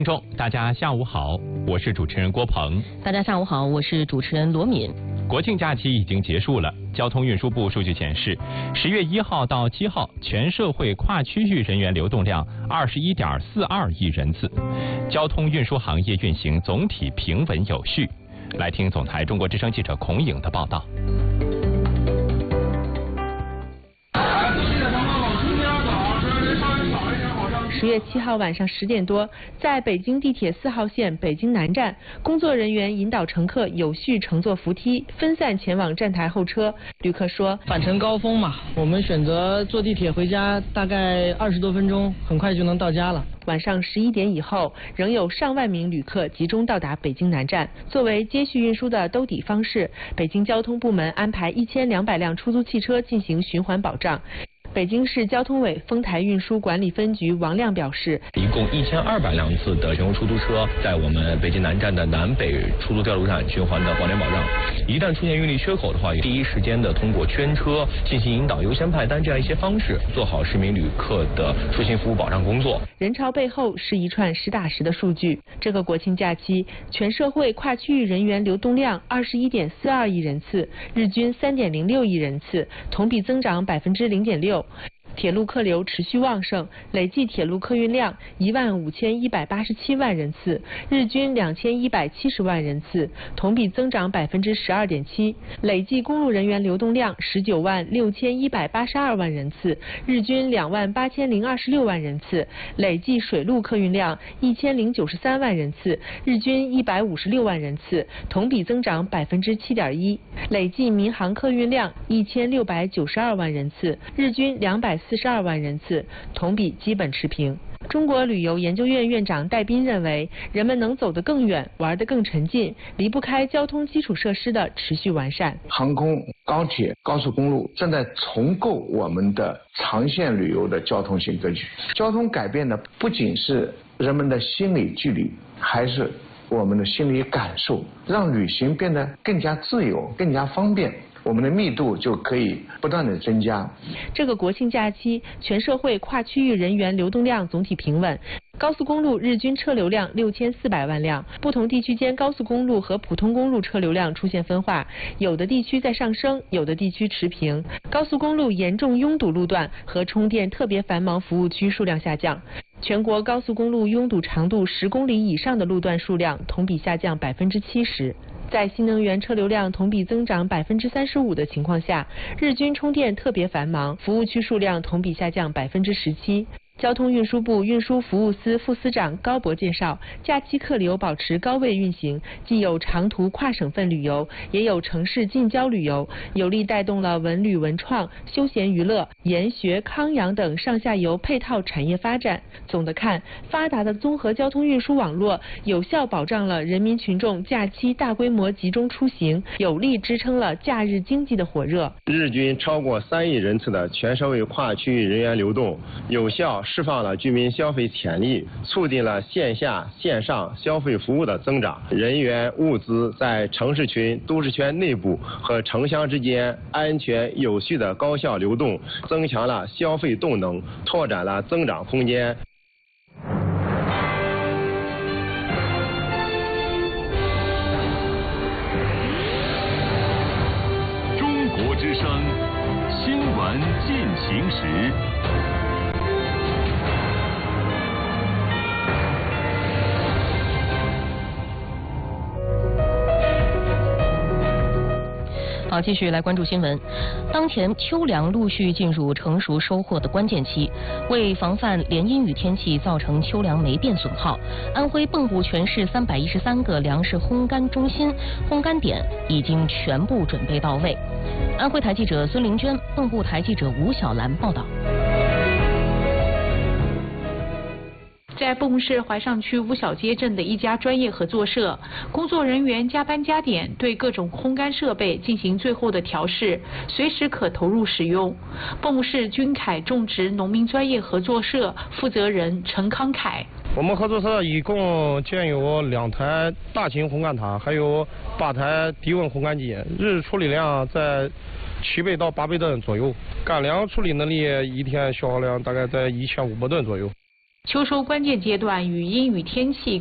听众大家下午好，我是主持人郭鹏。 大家下午好，我是主持人罗敏。 国庆假期已经结束了，交通运输部数据显示，10月1号到7号全社会跨区域人员流动量21.42亿人次，交通运输行业运行总体平稳有序。来听总台中国之声记者孔颖的报道。 10月7号晚上10点多，在北京地铁4号线北京南站，工作人员引导乘客有序乘坐扶梯，分散前往站台候车。旅客说， 返程高峰嘛，我们选择坐地铁回家，大概20多分钟，很快就能到家了。 晚上11点以后，仍有上万名旅客集中到达北京南站。作为接续运输的兜底方式，北京交通部门安排1200辆出租汽车进行循环保障。北京市交通委丰台运输管理分局王亮表示， 一共1200辆次的全国出租车在我们北京南站的南北出租调度站循环的保点保障。一旦出现运力缺口的话，第一时间的通过圈车进行引导、优先派单这样一些方式，做好市民旅客的出行服务保障工作。 人潮背后是一串实打实的数据。这个国庆假期，全社会跨区域人员流动量21.42亿人次，日均3.06亿人次，同比增长0.6%。铁路客流持续旺盛，累计铁路客运量15187万人次，日均2170万人次，同比增长12.7%。累计公路人员流动量196182万人次，日均28026万人次，累计水路客运量1093万人次，日均156万人次，同比增长7.1%。累计民航客运量1692万人次，日均242万人次，同比基本持平。中国旅游研究院院长戴斌认为，人们能走得更远，玩得更沉浸，离不开交通基础设施的持续完善。 航空、高铁、高速公路正在重构我们的长线旅游的交通性格局。交通改变的不仅是人们的心理距离，还是我们的心理感受，让旅行变得更加自由、更加方便。我们的密度就可以不断的增加。 这个国庆假期，全社会跨区域人员流动量总体平稳。高速公路日均车流量6400万辆，不同地区间高速公路和普通公路车流量出现分化，有的地区在上升，有的地区持平。高速公路严重拥堵路段和充电特别繁忙服务区数量下降。全国高速公路拥堵长度10公里以上的路段数量同比下降70%。在新能源车流量同比增长35%的情况下，日均充电特别繁忙，服务区数量同比下降17%。交通运输部运输服务司副司长高博介绍，假期客流保持高位运行，既有长途跨省份旅游，也有城市近郊旅游，有力带动了文旅文创、休闲娱乐、研学、康养等上下游配套产业发展。总的看，发达的综合交通运输网络有效保障了人民群众假期大规模集中出行，有力支撑了假日经济的火热。 日均超过3亿人次的全社会跨区域人员流动，有效释放了居民消费潜力，促进了线下线上消费服务的增长，人员物资在城市群、都市圈内部和城乡之间安全有序的高效流动，增强了消费动能，拓展了增长空间。 中国之声新闻进行时。 好，继续来关注新闻。当前秋粮陆续进入成熟收获的关键期，为防范连阴雨天气造成秋粮霉变损耗，安徽蚌埠全市313个粮食烘干中心、烘干点已经全部准备到位。安徽台记者孙玲娟，蚌埠台记者吴小兰报道。 在蚌埠市怀上区五小街镇的一家专业合作社，工作人员加班加点，对各种烘干设备进行最后的调试，随时可投入使用。蚌埠市君凯种植农民专业合作社负责人陈康凯： 我们合作社一共建有2台大型烘干塔，还有8台低温烘干机，日处理量在7倍到8倍吨左右。干粮处理能力一天消耗量大概在1500吨左右。 秋收关键阶段与阴雨天气